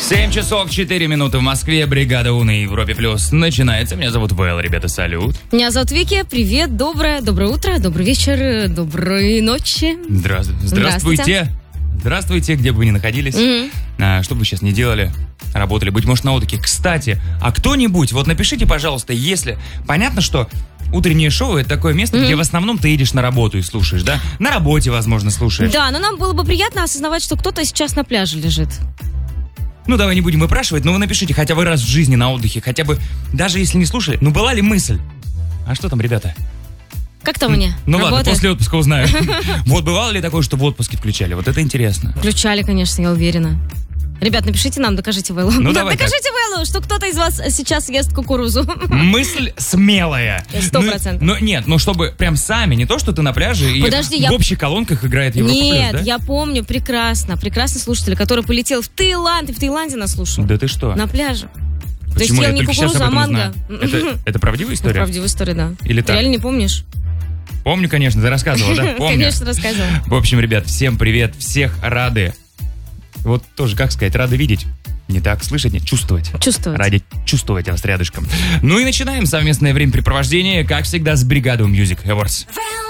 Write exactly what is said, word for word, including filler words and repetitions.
семь часов четыре минуты в Москве. Бригада У на Европе Плюс начинается. Меня зовут Вэл, ребята, салют. Меня зовут Вики. Привет, доброе, доброе утро, добрый вечер, доброй ночи. Здравствуйте. Здравствуйте. Здравствуйте, где бы вы ни находились. Mm-hmm. А, что бы вы сейчас ни делали, работали, быть может, на отдыхе. Кстати, а кто-нибудь, вот напишите, пожалуйста, если... Понятно, что утреннее шоу — это такое место, mm-hmm. где в основном ты едешь на работу и слушаешь, да? На работе, возможно, слушаешь. Да, но нам было бы приятно осознавать, что кто-то сейчас на пляже лежит. Ну, давай не будем выпрашивать, но вы напишите хотя бы раз в жизни на отдыхе, хотя бы, даже если не слушали, ну, была ли мысль? А что там, ребята? Как там мне? Ну Работает? Ладно, после отпуска узнаю. Вот бывало ли такое, что в отпуске включали? Вот это интересно. Включали, конечно, я уверена. Ребят, напишите нам, докажите Вэллу. Ну, да, давай докажите так. Вэллу, что кто-то из вас сейчас ест кукурузу. Мысль смелая. Сто процентов. Ну, ну, нет, ну чтобы прям сами, не то, что ты на пляже и Подожди, в я... общих колонках играет Европа Нет, Плюс, да? я помню прекрасно, прекрасный слушатель, который полетел в Таиланд и в Таиланде нас слушал. Да ты что? На пляже. Почему? То есть Я ел не только сейчас кукурузу, об а этом манго. узнаю. Это, это правдивая история? Правдивая история, да. Или Ты так? реально не помнишь? Помню, конечно, ты рассказывала, да? Помню. Конечно, рассказывала. В общем, ребят, всем привет, всех рады. Вот тоже, как сказать, рады видеть. Не так, слышать, нет, чувствовать. Чувствовать. Ради чувствовать вас рядышком. Ну и начинаем совместное времяпрепровождение, как всегда, с бригадой Music Awards.